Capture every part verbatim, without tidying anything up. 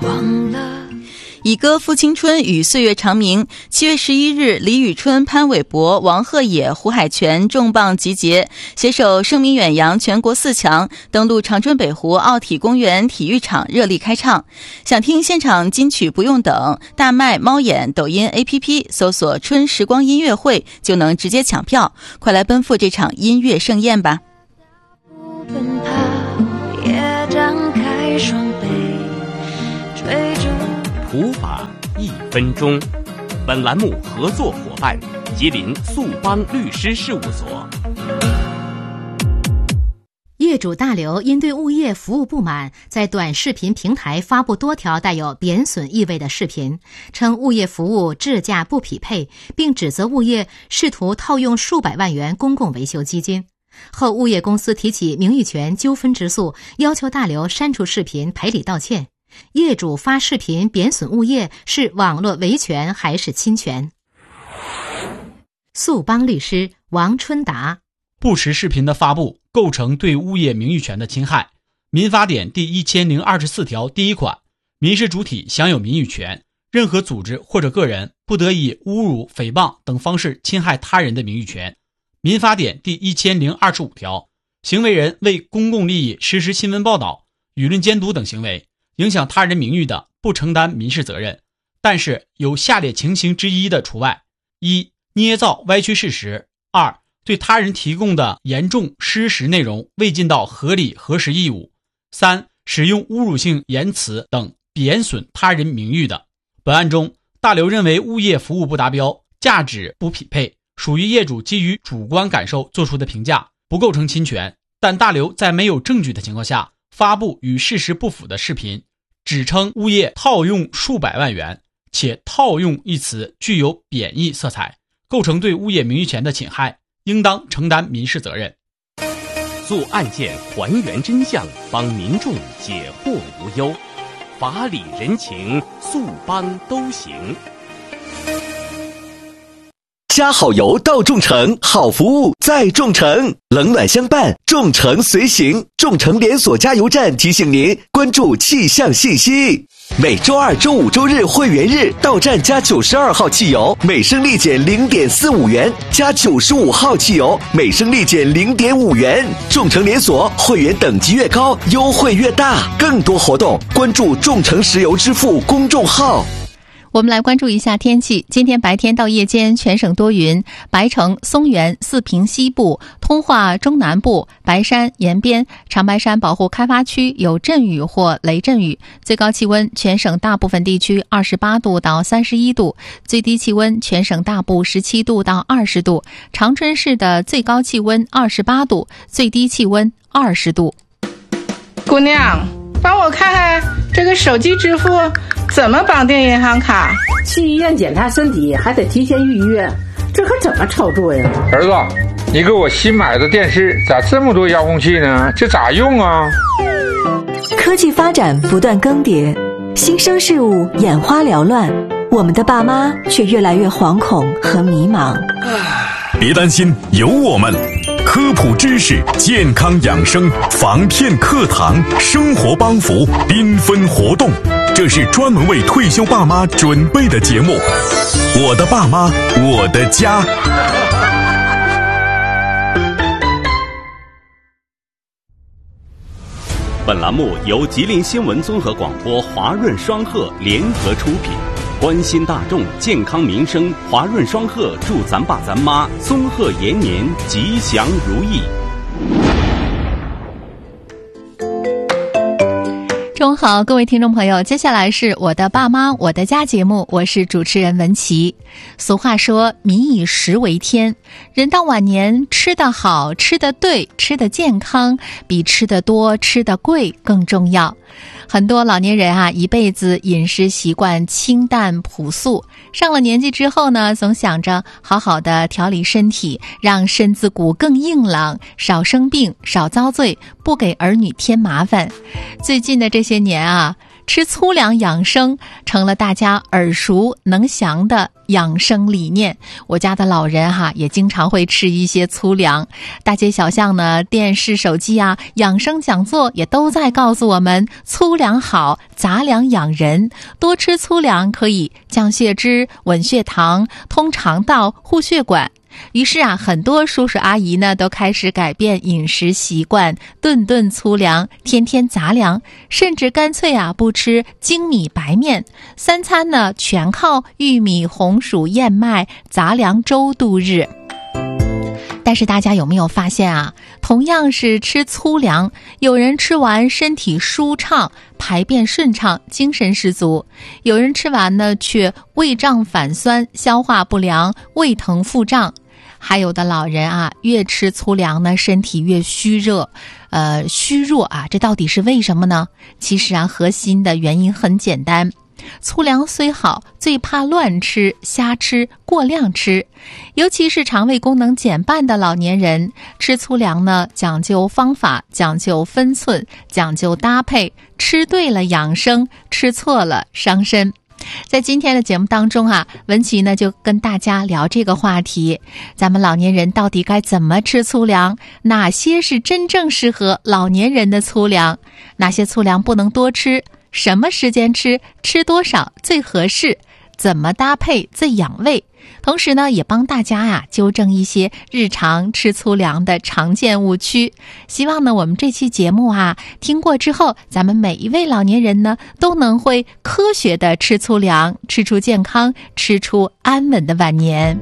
忘了。 以歌赋青春与岁月长明。七月十一日，李宇春、潘玮柏、王鹤野、胡海泉重磅集结，携手声名远扬全国四强，登陆长春北湖奥体公园体育场热力开唱。想听现场金曲不用等，大麦、猫眼、抖音 A P P 搜索春时光音乐会就能直接抢票，快来奔赴这场音乐盛宴吧。 奔跑也张开双臂追逐普法一分钟。本栏目合作伙伴吉林速邦律师事务所。 业主大刘因对物业服务不满，在短视频平台发布多条带有贬损意味的视频，称物业服务质价不匹配，并指责物业试图套用数百万元公共维修基金。后物业公司提起名誉权纠纷之诉，要求大刘删除视频赔礼道歉。业主发视频贬损物业是网络维权还是侵权？速邦律师王春达： 不实视频的发布构成对物业名誉权的侵害。民法典第一千零二十四条第一款，民事主体享有名誉权，任何组织或者个人不得以侮辱、诽谤等方式侵害他人的名誉权。民法典第一千零二十五条，行为人为公共利益实施新闻报道、舆论监督等行为，影响他人名誉的，不承担民事责任，但是有下列情形之一的除外：一、捏造歪曲事实；二、对他人提供的严重失实内容未尽到合理核实义务；三、使用侮辱性言辞等贬损他人名誉的。本案中，大刘认为物业服务不达标，价值不匹配，属于业主基于主观感受做出的评价，不构成侵权。但大刘在没有证据的情况下发布与事实不符的视频，指称物业套用数百万元，且套用一词具有贬义色彩，构成对物业名誉权的侵害，应当承担民事责任。 做案件还原真相，帮民众解惑无忧，法理人情速邦都行。 加好油到众诚，好服务在众诚，冷暖相伴，众诚随行。众诚连锁加油站提醒您关注气象信息。每周二、周五、周日会员日到站加九十二号汽油，每升立减零点四五元；加九十五号汽油，每升立减零点五元。众诚连锁会员等级越高，优惠越大。更多活动关注众诚石油支付公众号。 我们来关注一下天气。今天白天到夜间全省多云，白城、松原、四平西部、通化中南部、白山、延边、长白山保护开发区有阵雨或雷阵雨。最高气温全省大部分地区二十八度到三十一度，最低气温全省大部十七度到二十度。长春市的最高气温二十八度，最低气温二十度。 姑娘，帮我看看这个手机支付怎么绑定银行卡？ 去医院检查身体还得提前预约，这可怎么操作呀？ 儿子，你给我新买的电视咋这么多遥控器呢？这咋用啊？ 科技发展不断更迭，新生事物眼花缭乱，我们的爸妈却越来越惶恐和迷茫。 别担心，有我们。科普知识、健康养生、防骗课堂、生活帮扶、缤纷活动，这是专门为退休爸妈准备的节目。我的爸妈，我的家。 本栏目由吉林新闻综合广播华润双鹤联合出品，关心大众健康民生，华润双鹤祝咱爸咱妈松鹤延年，吉祥如意。 中午好，各位听众朋友，接下来是我的爸妈我的家节目，我是主持人文琪。俗话说民以食为天，人到晚年吃得好、吃得对、吃得健康，比吃得多、吃得贵更重要。很多老年人啊，一辈子饮食习惯清淡朴素，上了年纪之后呢，总想着好好的调理身体，让身子骨更硬朗，少生病，少遭罪，不给儿女添麻烦。最近的这些年啊， 吃粗粮养生成了大家耳熟能详的养生理念。我家的老人哈也经常会吃一些粗粮，大街小巷呢，电视手机啊，养生讲座也都在告诉我们粗粮好，杂粮养人，多吃粗粮可以降血脂、稳血糖、通肠道、护血管。于是啊，很多叔叔阿姨呢都开始改变饮食习惯，顿顿粗粮，天天杂粮，甚至干脆啊不吃精米白面，三餐呢全靠玉米、红薯、燕麦、杂粮粥度日。但是大家有没有发现啊，同样是吃粗粮，有人吃完身体舒畅，排便顺畅，精神十足，有人吃完呢却胃胀反酸，消化不良，胃疼腹胀。还有的老人啊，越吃粗粮呢，身体越虚热，呃，虚弱啊，这到底是为什么呢？其实啊，核心的原因很简单。粗粮虽好，最怕乱吃、瞎吃、过量吃，尤其是肠胃功能减半的老年人，吃粗粮呢，讲究方法，讲究分寸，讲究搭配，吃对了养生，吃错了伤身。在今天的节目当中啊，文琪呢就跟大家聊这个话题，咱们老年人到底该怎么吃粗粮？哪些是真正适合老年人的粗粮？哪些粗粮不能多吃？什么时间吃？吃多少最合适？怎么搭配最养胃？同时呢，也帮大家呀、啊、纠正一些日常吃粗粮的常见误区。希望呢，我们这期节目啊听过之后，咱们每一位老年人呢都能会科学的吃粗粮，吃出健康，吃出安稳的晚年。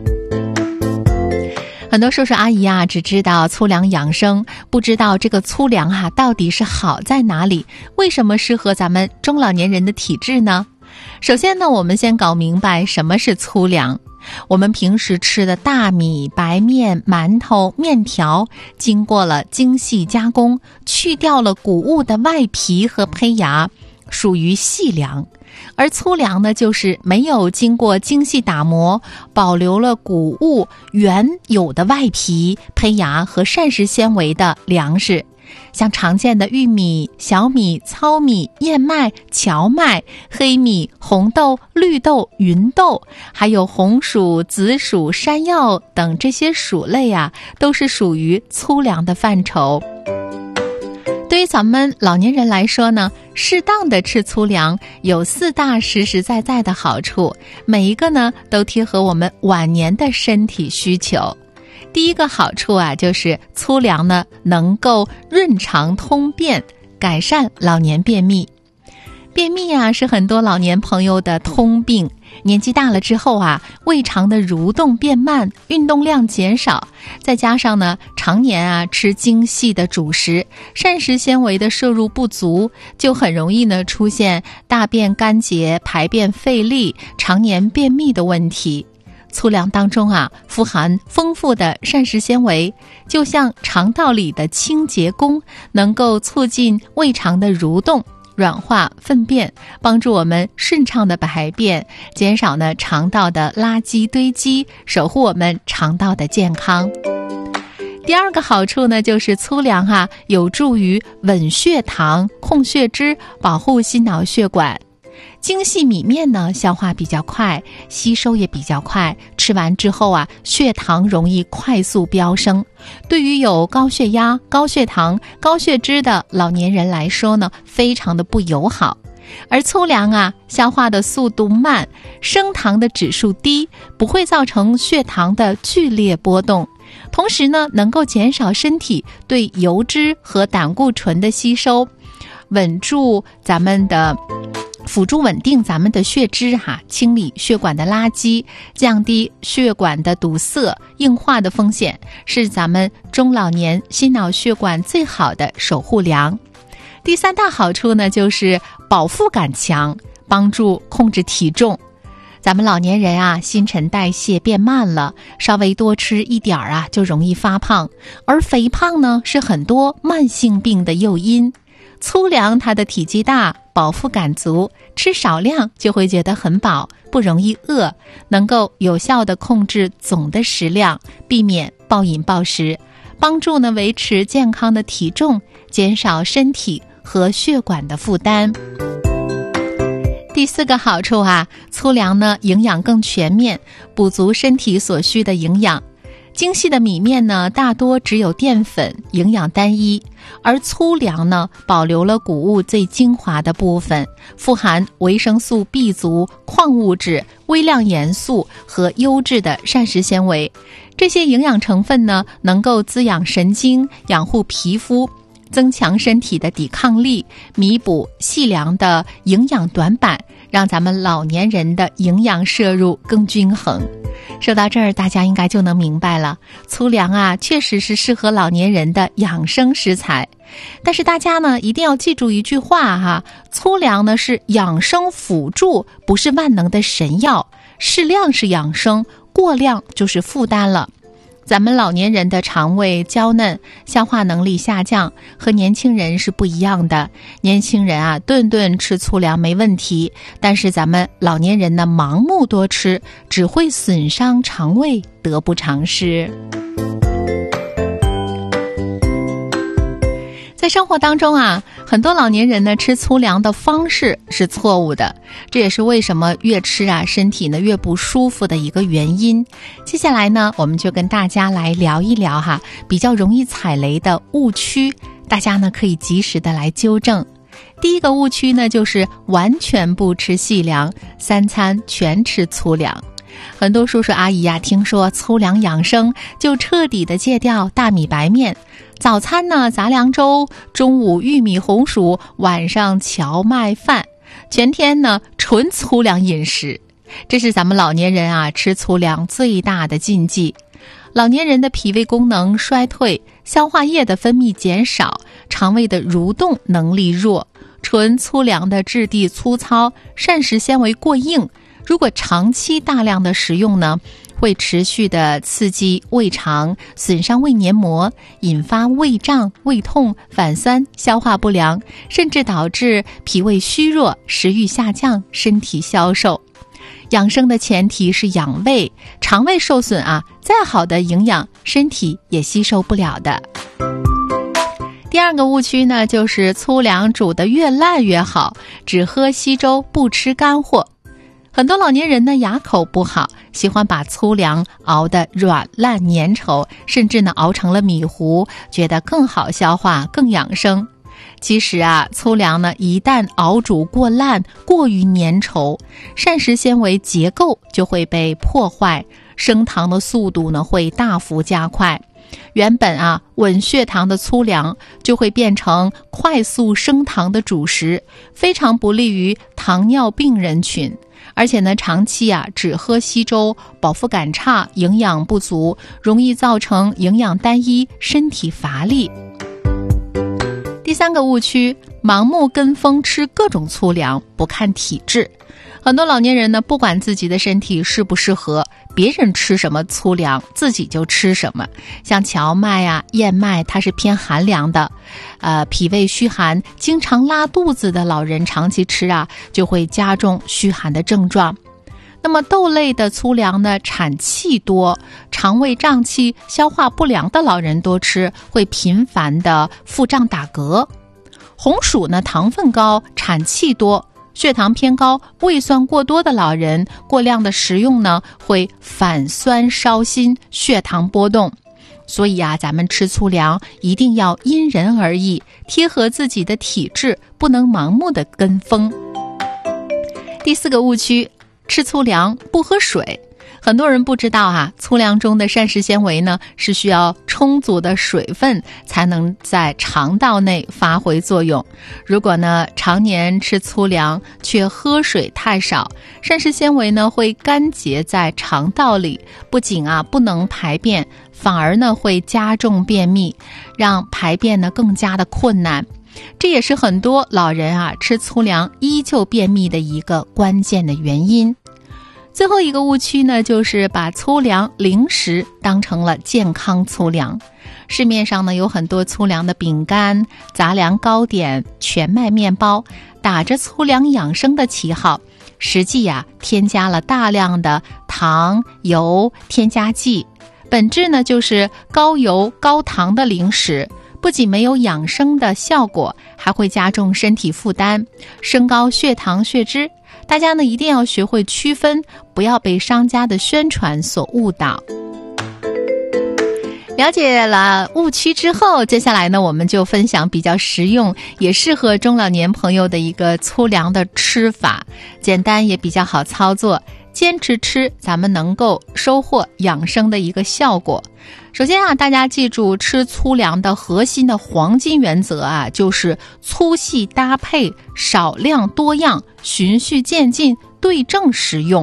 很多叔叔阿姨啊，只知道粗粮养生，不知道这个粗粮啊到底是好在哪里，为什么适合咱们中老年人的体质呢？首先呢，我们先搞明白什么是粗粮。我们平时吃的大米、白面、馒头、面条，经过了精细加工，去掉了谷物的外皮和胚芽，属于细粮。而粗粮呢，就是没有经过精细打磨，保留了谷物原有的外皮、胚芽和膳食纤维的粮食。像常见的玉米、小米、糙米、燕麦、荞麦、黑米、红豆、绿豆、芸豆，还有红薯、紫薯、山药等这些薯类啊，都是属于粗粮的范畴。对于咱们老年人来说呢，适当的吃粗粮有四大实实在在的好处，每一个呢都贴合我们晚年的身体需求。第一个好处啊，就是粗粮呢能够润肠通便，改善老年便秘。便秘啊是很多老年朋友的通病，年纪大了之后啊，胃肠的蠕动变慢，运动量减少，再加上呢常年啊吃精细的主食，膳食纤维的摄入不足，就很容易呢出现大便干结、排便费力、常年便秘的问题。粗粮当中啊，富含丰富的膳食纤维，就像肠道里的清洁工，能够促进胃肠的蠕动，软化粪便，帮助我们顺畅的排便，减少呢肠道的垃圾堆积，守护我们肠道的健康。第二个好处呢，就是粗粮啊，有助于稳血糖、控血脂，保护心脑血管。精细米面呢，消化比较快，吸收也比较快，吃完之后啊，血糖容易快速飙升。对于有高血压、高血糖、高血脂的老年人来说呢，非常的不友好。而粗粮啊，消化的速度慢，升糖的指数低，不会造成血糖的剧烈波动。同时呢，能够减少身体对油脂和胆固醇的吸收，稳住咱们的辅助稳定咱们的血脂哈，清理血管的垃圾，降低血管的堵塞、硬化的风险，是咱们中老年心脑血管最好的守护粮。第三大好处呢，就是饱腹感强，帮助控制体重。咱们老年人啊，新陈代谢变慢了，稍微多吃一点儿啊，就容易发胖。而肥胖呢，是很多慢性病的诱因。粗粮它的体积大，饱腹感足，吃少量就会觉得很饱，不容易饿，能够有效地控制总的食量，避免暴饮暴食，帮助呢维持健康的体重，减少身体和血管的负担。 第四个好处啊，粗粮呢营养更全面，补足身体所需的营养。精细的米面呢，大多只有淀粉，营养单一，而粗粮呢，保留了谷物最精华的部分，富含维生素 B 族、矿物质、微量元素和优质的膳食纤维。这些营养成分呢，能够滋养神经，养护皮肤，增强身体的抵抗力，弥补细粮的营养短板，让咱们老年人的营养摄入更均衡。说到这儿，大家应该就能明白了，粗粮啊，确实是适合老年人的养生食材。但是大家呢，一定要记住一句话哈，粗粮呢是养生辅助，不是万能的神药。适量是养生，过量就是负担了。咱们老年人的肠胃娇嫩，消化能力下降，和年轻人是不一样的。年轻人啊，顿顿吃粗粮没问题，但是咱们老年人呢，盲目多吃，只会损伤肠胃，得不偿失。在生活当中啊，很多老年人呢吃粗粮的方式是错误的，这也是为什么越吃啊身体呢越不舒服的一个原因。接下来呢，我们就跟大家来聊一聊哈，比较容易踩雷的误区，大家呢可以及时的来纠正。第一个误区呢，就是完全不吃细粮，三餐全吃粗粮。很多叔叔阿姨呀、啊，听说粗粮养生，就彻底的戒掉大米白面。早餐呢杂粮粥，中午玉米红薯，晚上荞麦饭，全天呢纯粗粮饮食。这是咱们老年人啊吃粗粮最大的禁忌。老年人的脾胃功能衰退，消化液的分泌减少，肠胃的蠕动能力弱，纯粗粮的质地粗糙，膳食纤维过硬。如果长期大量的食用呢，会持续的刺激胃肠，损伤胃黏膜，引发胃胀、胃痛、反酸、消化不良，甚至导致脾胃虚弱、食欲下降、身体消瘦。养生的前提是养胃，肠胃受损啊，再好的营养，身体也吸收不了的。第二个误区呢，就是粗粮煮得越烂越好，只喝稀粥不吃干货。很多老年人呢牙口不好，喜欢把粗粮熬得软烂粘稠，甚至呢熬成了米糊，觉得更好消化更养生。其实啊，粗粮呢一旦熬煮过烂，过于粘稠，膳食纤维结构就会被破坏，升糖的速度呢会大幅加快。原本啊稳血糖的粗粮就会变成快速升糖的主食，非常不利于糖尿病人群。而且呢，长期啊只喝稀粥，饱腹感差，营养不足，容易造成营养单一，身体乏力。第三个误区，盲目跟风吃各种粗粮，不看体质。很多老年人呢，不管自己的身体适不适合，别人吃什么粗粮，自己就吃什么。像荞麦啊、燕麦，它是偏寒凉的，呃，脾胃虚寒、经常拉肚子的老人长期吃啊，就会加重虚寒的症状。那么豆类的粗粮呢，产气多，肠胃胀气、消化不良的老人多吃，会频繁的腹胀打嗝。红薯呢，糖分高，产气多，血糖偏高、胃酸过多的老人过量的食用呢，会反酸烧心、血糖波动。所以啊，咱们吃粗粮一定要因人而异，贴合自己的体质，不能盲目的跟风。第四个误区，吃粗粮不喝水。很多人不知道啊，粗粮中的膳食纤维呢，是需要充足的水分才能在肠道内发挥作用。如果呢常年吃粗粮却喝水太少，膳食纤维呢会干结在肠道里，不仅啊不能排便，反而呢会加重便秘，让排便呢更加的困难。这也是很多老人啊吃粗粮依旧便秘的一个关键的原因。最后一个误区呢，就是把粗粮零食当成了健康粗粮。市面上呢有很多粗粮的饼干、杂粮糕点、全麦面包，打着粗粮养生的旗号，实际呀、啊、添加了大量的糖、油、添加剂，本质呢就是高油高糖的零食，不仅没有养生的效果，还会加重身体负担，升高血糖血脂。 大家呢一定要学会区分，不要被商家的宣传所误导。了解了误区之后，接下来呢我们就分享比较实用也适合中老年朋友的一个粗粮的吃法，简单也比较好操作，坚持吃咱们能够收获养生的一个效果。首先啊，大家记住吃粗粮的核心的黄金原则啊，就是粗细搭配，少量多样，循序渐进，对症食用。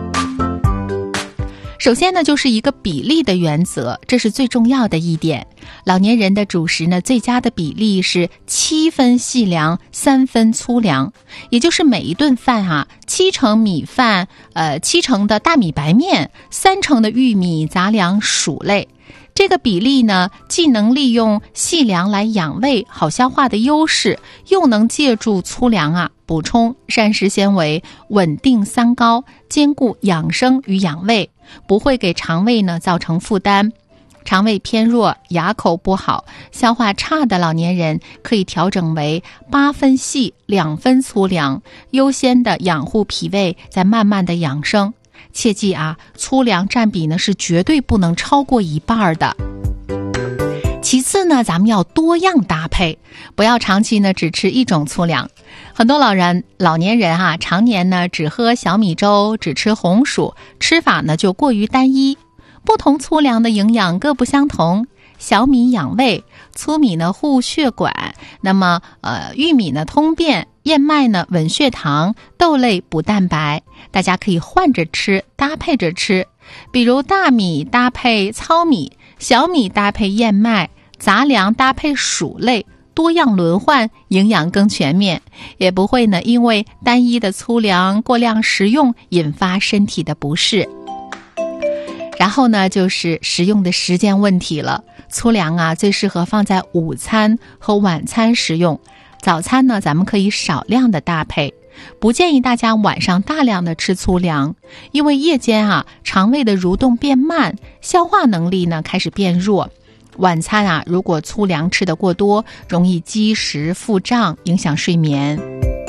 首先呢，就是一个比例的原则，这是最重要的一点。老年人的主食呢，最佳的比例是七分细粮，三分粗粮，也就是每一顿饭啊，七成米饭，呃，七成的大米白面，三成的玉米、杂粮、薯类。这个比例呢，既能利用细粮来养胃、好消化的优势，又能借助粗粮啊补充膳食纤维，稳定三高，兼顾养生与养胃，不会给肠胃呢造成负担。肠胃偏弱、牙口不好、消化差的老年人可以调整为八分细、两分粗粮，优先的养护脾胃，再慢慢的养生。切记啊，粗粮占比呢是绝对不能超过一半的。其次呢，咱们要多样搭配，不要长期呢只吃一种粗粮。很多老人老年人啊，常年呢只喝小米粥，只吃红薯，吃法呢就过于单一。不同粗粮的营养各不相同，小米养胃，粗米呢护血管，那么呃玉米呢通便，燕麦呢稳血糖，豆类补蛋白。大家可以换着吃，搭配着吃，比如大米搭配糙米，小米搭配燕麦，杂粮搭配薯类，多样轮换，营养更全面，也不会呢因为单一的粗粮过量食用引发身体的不适。然后呢，就是食用的时间问题了。粗粮啊，最适合放在午餐和晚餐食用。早餐呢，咱们可以少量的搭配，不建议大家晚上大量的吃粗粮，因为夜间啊，肠胃的蠕动变慢，消化能力呢开始变弱。晚餐啊，如果粗粮吃得过多，容易积食腹胀，影响睡眠。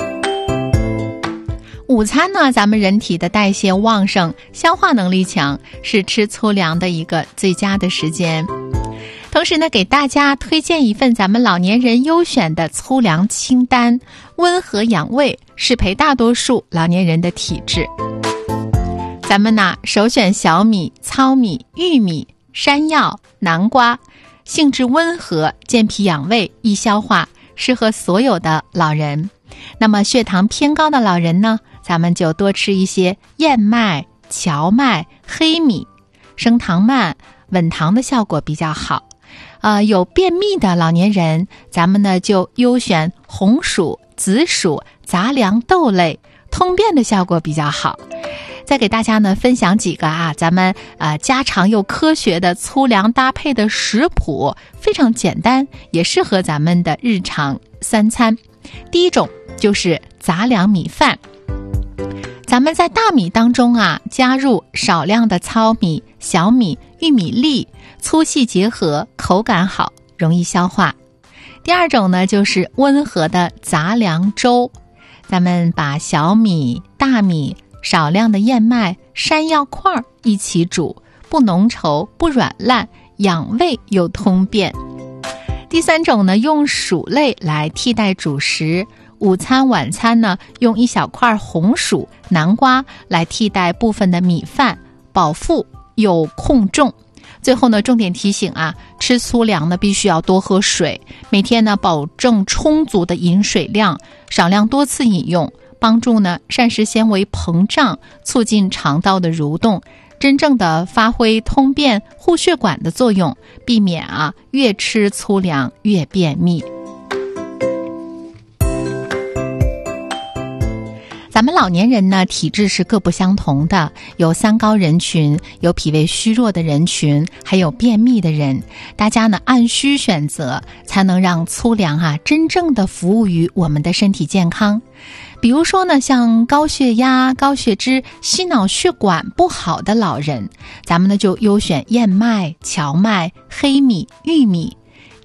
午餐呢，咱们人体的代谢旺盛，消化能力强，是吃粗粮的一个最佳的时间。同时呢，给大家推荐一份咱们老年人优选的粗粮清单，温和养胃，适配大多数老年人的体质。咱们呢，首选小米、糙米、玉米、山药、南瓜，性质温和，健脾养胃，易消化，适合所有的老人。那么血糖偏高的老人呢，咱们就多吃一些燕麦、荞麦、黑米，升糖慢，稳糖的效果比较好。呃，有便秘的老年人，咱们呢就优选红薯、紫薯、杂粮豆类，通便的效果比较好。再给大家呢分享几个啊，咱们呃家常又科学的粗粮搭配的食谱，非常简单，也适合咱们的日常三餐。第一种就是杂粮米饭。咱们在大米当中啊，加入少量的糙米、小米、玉米粒，粗细结合，口感好，容易消化。第二种呢，就是温和的杂粮粥。咱们把小米、大米、少量的燕麦、山药块一起煮，不浓稠，不软烂，养胃又通便。第三种呢，用薯类来替代主食。午餐晚餐呢，用一小块红薯、南瓜来替代部分的米饭，饱腹又控重。最后呢，重点提醒啊，吃粗粮呢必须要多喝水，每天呢保证充足的饮水量，少量多次饮用，帮助呢膳食纤维膨胀，促进肠道的蠕动，真正的发挥通便护血管的作用，避免啊越吃粗粮越便秘。咱们老年人呢，体质是各不相同的，有三高人群，有脾胃虚弱的人群，还有便秘的人。大家呢按需选择，才能让粗粮啊真正的服务于我们的身体健康。比如说呢，像高血压、高血脂、心脑血管不好的老人，咱们呢就优选燕麦、荞麦、黑米、玉米。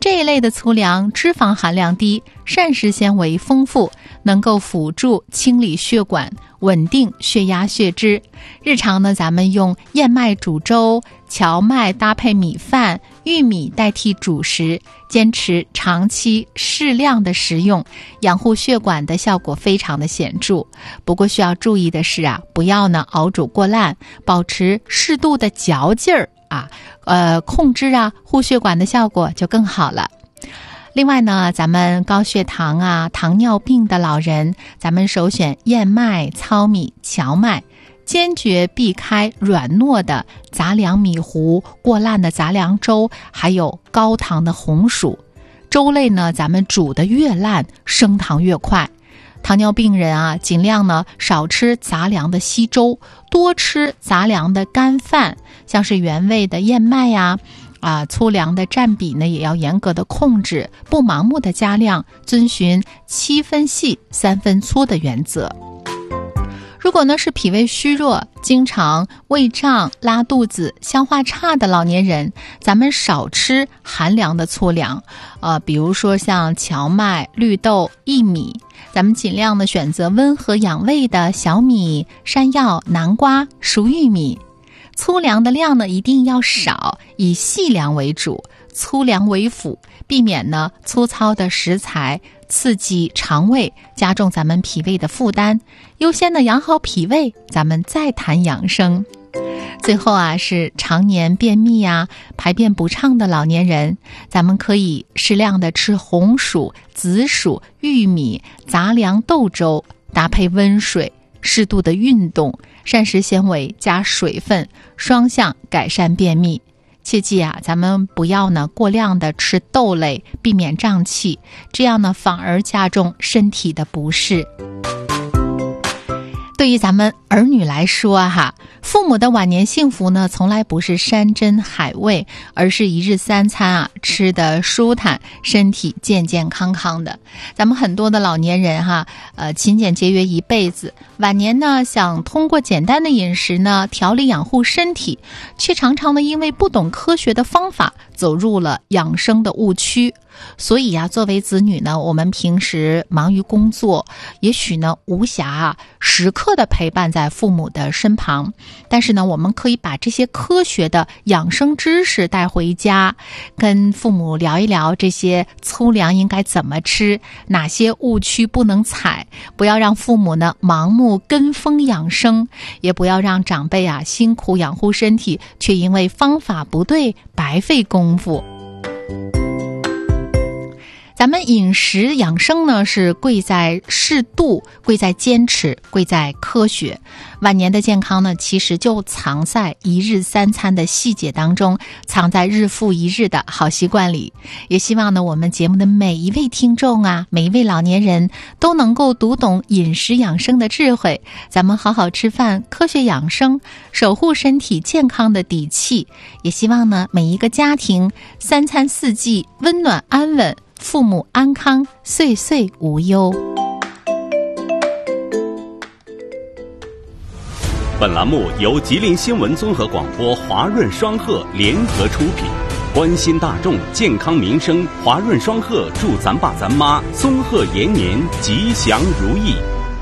这一类的粗粮脂肪含量低，膳食纤维丰富，能够辅助清理血管，稳定血压血脂。日常呢，咱们用燕麦煮粥，荞麦搭配米饭，玉米代替主食，坚持长期适量的食用，养护血管的效果非常的显著。不过需要注意的是啊，不要呢熬煮过烂，保持适度的嚼劲儿啊，呃，控制啊护血管的效果就更好了。另外呢，咱们高血糖啊、糖尿病的老人，咱们首选燕麦、糙米、荞麦，坚决避开软糯的杂粮米糊、过烂的杂粮粥，还有高糖的红薯。粥类呢，咱们煮得越烂，升糖越快。糖尿病人啊，尽量呢少吃杂粮的稀粥，多吃杂粮的干饭，像是原味的燕麦呀、啊，粗粮的占比呢也要严格的控制，不盲目的加量，遵循七分细三分粗的原则。如果呢是脾胃虚弱，经常胃胀、拉肚子、消化差的老年人，咱们少吃寒凉的粗粮，呃，比如说像荞麦、绿豆、薏米，咱们尽量的选择温和养胃的小米、山药、南瓜、熟玉米。粗粮的量呢一定要少，以细粮为主，粗粮为辅，避免呢粗糙的食材刺激肠胃，加重咱们脾胃的负担。优先的养好脾胃，咱们再谈养生。最后啊，是常年便秘啊、排便不畅的老年人，咱们可以适量的吃红薯、紫薯、玉米、杂粮豆粥，搭配温水，适度的运动，膳食纤维加水分，双向改善便秘。切记啊，咱们不要呢过量的吃豆类，避免胀气，这样呢反而加重身体的不适。对于咱们儿女来说哈，父母的晚年幸福呢，从来不是山珍海味，而是一日三餐啊吃得舒坦，身体健健康康的。咱们很多的老年人哈，呃，勤俭节约一辈子，晚年呢想通过简单的饮食呢调理养护身体，却常常呢因为不懂科学的方法，走入了养生的误区。所以啊，作为子女呢，我们平时忙于工作，也许呢无暇啊时刻的陪伴在父母的身旁，但是呢，我们可以把这些科学的养生知识带回家，跟父母聊一聊这些粗粮应该怎么吃，哪些误区不能踩，不要让父母呢盲目跟风养生，也不要让长辈啊辛苦养护身体，却因为方法不对白费功夫。咱们饮食养生呢，是贵在适度，贵在坚持，贵在科学。晚年的健康呢，其实就藏在一日三餐的细节当中，藏在日复一日的好习惯里。也希望呢，我们节目的每一位听众啊，每一位老年人都能够读懂饮食养生的智慧，咱们好好吃饭，科学养生，守护身体健康的底气。也希望呢，每一个家庭三餐四季温暖安稳，父母安康，岁岁无忧。 本栏目由吉林新闻综合广播华润双鹤联合出品，关心大众健康民生，华润双鹤祝咱爸咱妈松鹤延年，吉祥如意。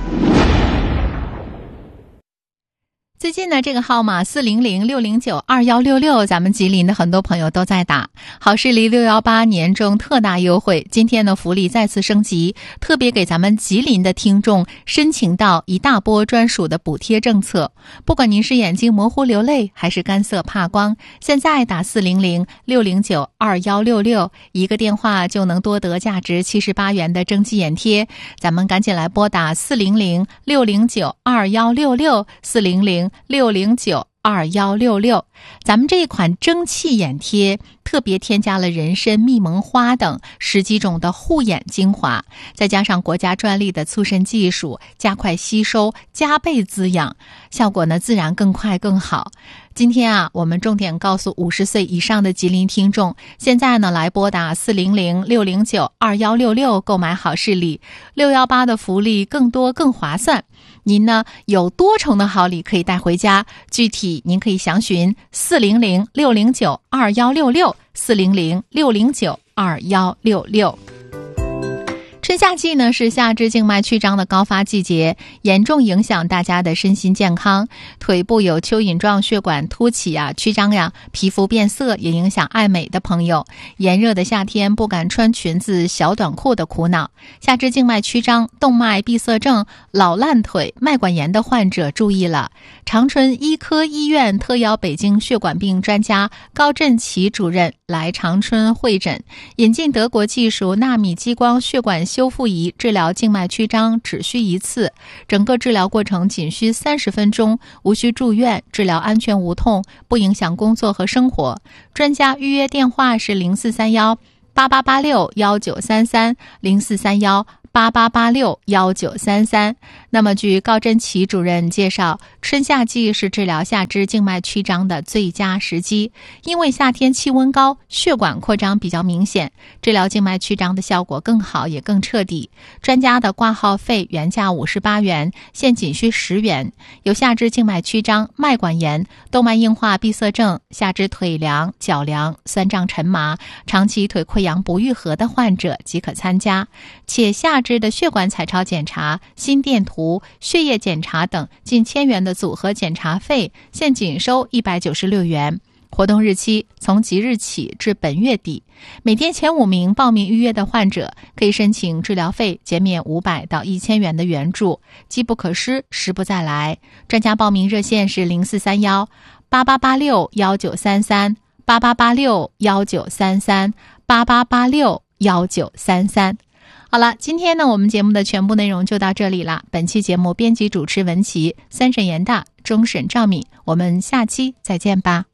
最近呢，这个号码四零零六零九二幺六六，咱们吉林的很多朋友都在打。好视力六一八年中特大优惠，今天呢福利再次升级，特别给咱们吉林的听众申请到一大波专属的补贴政策。不管您是眼睛模糊流泪，还是干涩怕光，现在打四零零六零九二幺六六，一个电话就能多得价值七十八元的蒸汽眼贴。咱们赶紧来拨打四零零六零九二幺六六，四零零六零九二幺六六。咱们这一款蒸汽眼贴特别添加了人参、蜜蒙花等十几种的护眼精华，再加上国家专利的促渗技术，加快吸收，加倍滋养，效果呢自然更快更好。今天啊，我们重点告诉五十岁以上的吉林听众，现在呢来拨打四零零六零九二幺六六购买好视力六一八的福利更多更划算。您呢有多重的好礼可以带回家，具体您可以详询四零零六零九二幺六六，四零零六零九二幺六六。春夏季呢是下肢静脉曲张的高发季节，严重影响大家的身心健康。腿部有蚯蚓状血管凸起呀、曲张呀，皮肤变色，也影响爱美的朋友。炎热的夏天不敢穿裙子、小短裤的苦恼。下肢静脉曲张、动脉闭塞症、老烂腿、脉管炎的患者注意了。长春医科医院特邀北京血管病专家高振奇主任来长春会诊，引进德国技术纳米激光血管修复仪治疗静脉曲张，只需一次，整个治疗过程仅需三十分钟，无需住院，治疗安全无痛，不影响工作和生活。专家预约电话是零四三幺八八八六幺九三三零四三幺八八八六幺九三三。那么据高振奇主任介绍，春夏季是治疗下肢静脉曲张的最佳时机，因为夏天气温高，血管扩张比较明显，治疗静脉曲张的效果更好也更彻底。专家的挂号费原价五十八元，现仅需十元。有下肢静脉曲张、脉管炎、动脉硬化闭塞症、下肢腿凉、脚凉、酸胀沉麻、长期腿溃疡不愈合的患者即可参加，且下肢的血管彩超检查、心电图、血液检查等近千元的组合检查费，现仅收一百九十六元。活动日期从即日起至本月底，每天前五名报名预约的患者可以申请治疗费减免五百到一千元的援助，机不可失，时不再来。专家报名热线是零四三幺八八八六幺九三三八八八六幺九三三八八八六幺九三三。好了，今天呢，我们节目的全部内容就到这里了。本期节目编辑主持文琪，三审严大，终审赵敏，我们下期再见吧。